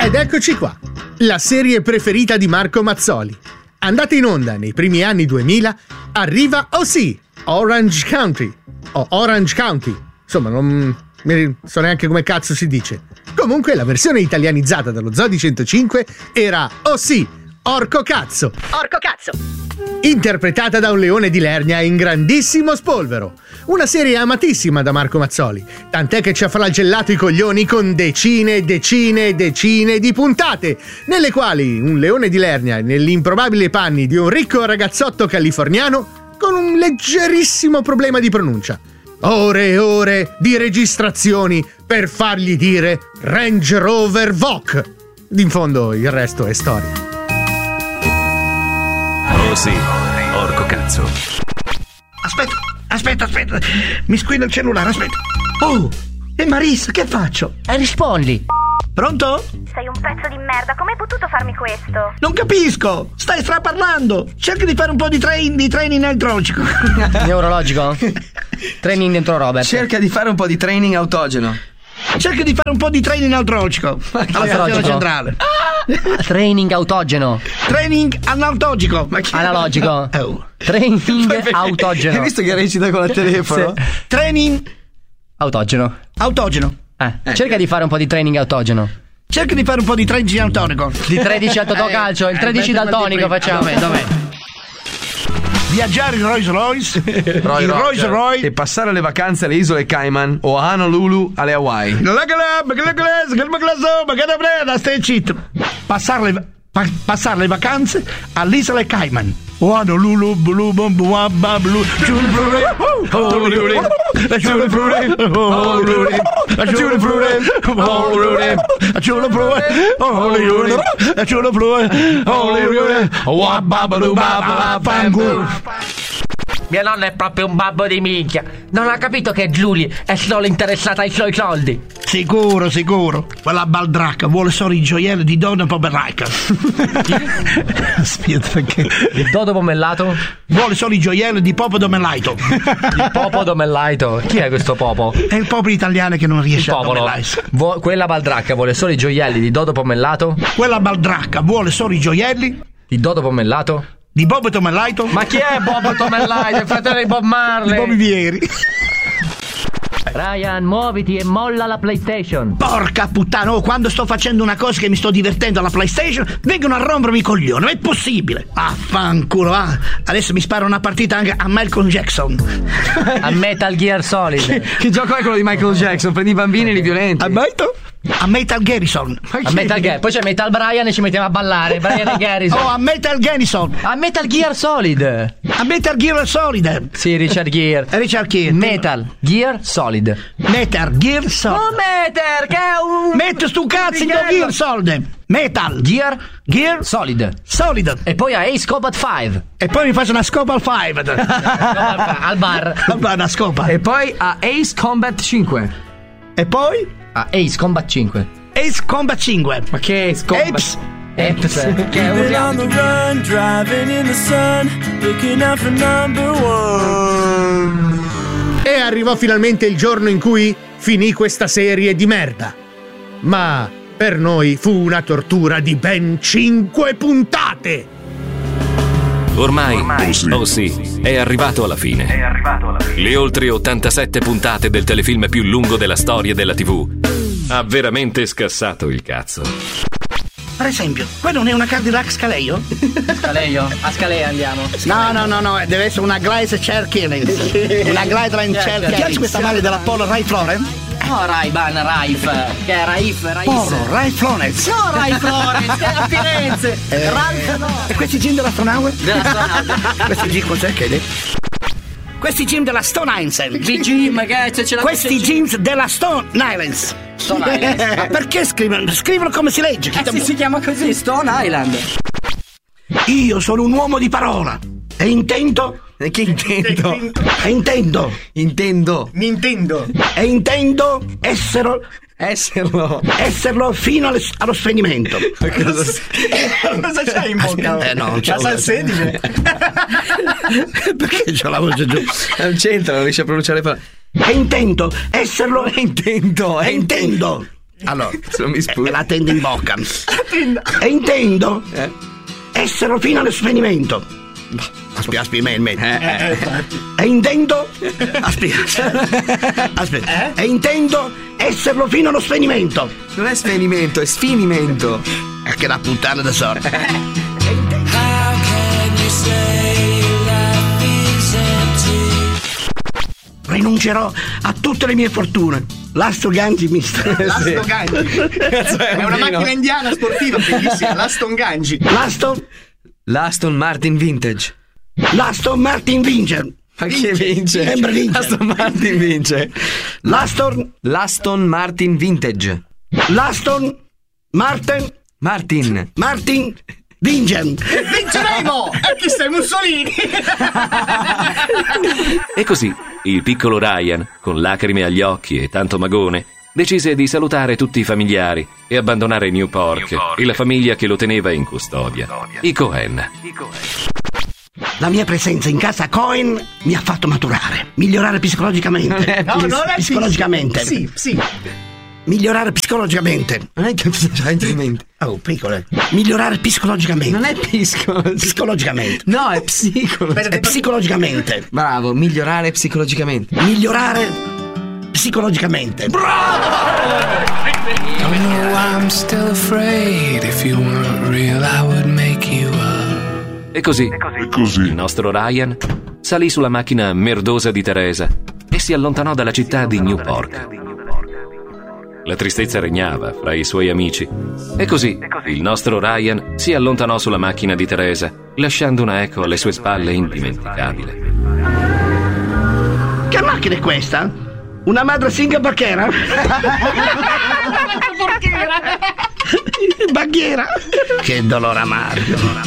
Ed eccoci qua, la serie preferita di Marco Mazzoli. Andata in onda nei primi anni 2000, arriva, oh sì, Orange County, o Orange County, insomma non mi so neanche come cazzo si dice. Comunque la versione italianizzata dallo Zoo di 105 era, oh sì, Orco Cazzo. Orco Cazzo. Interpretata da un leone di Lernia in grandissimo spolvero. Una serie amatissima da Marco Mazzoli, tant'è che ci ha flagellato i coglioni con decine e decine e decine di puntate, nelle quali un leone di Lernia nell'improbabile panni di un ricco ragazzotto californiano con un leggerissimo problema di pronuncia. Ore e ore di registrazioni per fargli dire Range Rover Vogue. In fondo il resto è storia. Oh sì, Orco Cazzo. Aspetta, mi squilla il cellulare, aspetta. Oh, e Marissa, che faccio? Rispondi. Pronto? Sei un pezzo di merda, come hai potuto farmi questo? Non capisco, stai straparlando. Cerca di fare un po' di training neurologico. Neurologico? Training dentro Robert. Cerca di fare un po' di training autogeno. Cerca di fare un po' di training neurologico alla stazione centrale. Training autogeno. Training analogico. Ma chi... Analogico. Oh. Training autogeno. Hai visto che recita con il telefono? Sì. Training Autogeno. Cerca di fare un po' di training autogeno. Cerca di fare un po' di training autonico. Di 13 a Totocalcio, il 13 daltonico facciamo. Dov'è? Viaggiare in Rolls Royce, e passare le vacanze alle isole Cayman o a Honolulu alle Hawaii. Passare le vacanze all'isola Cayman o a Honolulu, Mia nonna è proprio un babbo di minchia. Non ha capito che Giulia è solo interessata ai suoi soldi. Sicuro. Quella baldracca vuole solo i gioielli di Donna Pomeraica. Aspetta, perché? Il Dodo Pomellato? Vuole solo i gioielli di Popo Domellaito. Il Popo Domellaito? Chi è questo Popo? È il popolo italiano che non riesce a domellarsi. Quella baldracca vuole solo i gioielli di Dodo Pomellato? Quella baldracca vuole solo i gioielli di Dodo Pomellato? Di Bob Tomellaito? Ma chi è Bob Tomellaito? Il fratello di Bob Marley. Di Bobby Vieri. Ryan, muoviti e molla la PlayStation. Porca puttana, quando sto facendo una cosa che mi sto divertendo alla PlayStation, vengono a rompermi i coglioni, ma è possibile? Affanculo, va. Adesso mi sparo una partita anche a Michael Jackson. A Metal Gear Solid. Che gioco è quello di Michael Jackson? Prendi i bambini e li violenti. A Metal Garrison. A Metal Gear. Poi c'è Metal Brian e ci mettiamo a ballare. Brian e Garrison. Oh, a Metal Garrison. A Metal Gear Solid. A Metal Gear Solid. Sì, Richard Gere. Metal Gear Solid. Metal Gear Solid. Oh, Metal, che è un... Metto stu cazzo in Gear Solid. Metal Gear Solid. E poi a Ace Combat 5. E poi mi faccio una scopa al 5. Al bar. Una scopa. E poi a Ace Combat 5. E poi a Ace Combat 5. Ace Combat 5. Ma che Ace Combat? Apes. Che è on the run, driving in the sun, looking out for number one. E arrivò finalmente il giorno in cui finì questa serie di merda. Ma per noi fu una tortura di ben 5 puntate. Ormai, oh sì, è arrivato alla fine. Le oltre 87 puntate del telefilm più lungo della storia della TV. Ha veramente scassato il cazzo. Per esempio, quello non è una Cadillac Scaleo? Scaleo? A Scalea andiamo. No, deve essere una Glaze Cherkins. Una Glaze Cherkins. Ti piace questa maglia della Polo Ralph Lauren? No, Raif. Che è Raif. Polo Ralph Lauren. No, Raif Lauren, che è a Firenze. Ralph no. E questi jeans dell'astronauta? Questi jeans cos'è che è? Questi jeans della Stone Island. Jim, che c'è la questi jeans della Stone Island. Ma perché scrivono come si legge? Si chiama così, Stone Island. Io sono un uomo di parola e intendo. Che intendo? E intendo. Intendo. Nintendo. E intendo esserlo fino allo spegnimento. Cosa c'hai in bocca? No, non c'è la salsedine. Perché c'ho la voce giù? Non c'entra, non riesce a pronunciare le parole. E intendo esserlo. Intendo. Allora, mi sputa. la tenda in bocca. E intendo essere fino allo svenimento. Aspetta. E intendo. Aspetta. E intendo esserlo fino allo svenimento. Non è svenimento, è sfinimento. È che la puttana da sorte. Rinuncerò a tutte le mie fortune. L'Aston Ganji, mister. L'Aston Ganji. È una macchina indiana sportiva bellissima. L'Aston Ganji. L'Aston Martin Vintage. L'Aston Martin vince. Ma chi vince? Sempre vince. L'Aston Martin vince. L'Aston Martin Vintage. L'Aston Martin vince. Vinceremo! E chi sei, Mussolini? E così il piccolo Ryan, con lacrime agli occhi e tanto magone, decise di salutare tutti i familiari e abbandonare Newport e la famiglia che lo teneva in custodia, i Cohen. La mia presenza in casa Cohen mi ha fatto maturare, migliorare psicologicamente. Non è psicologicamente. Sì. Migliorare psicologicamente. Non è che c'hai in mente. Oh, piccole. Migliorare psicologicamente. Non è psicologicamente. No, è È psicologicamente. Bravo, migliorare psicologicamente. Migliorare psicologicamente. I'm still afraid. If you weren't real, I would make you up. E così il nostro Ryan salì sulla macchina merdosa di Teresa e si allontanò dalla città di Newport. La tristezza regnava fra i suoi amici. E così il nostro Ryan si allontanò sulla macchina di Teresa, lasciando una eco alle sue spalle indimenticabile. Che macchina è questa? Una madre singa bacchera? Baghiera? Che dolore amaro.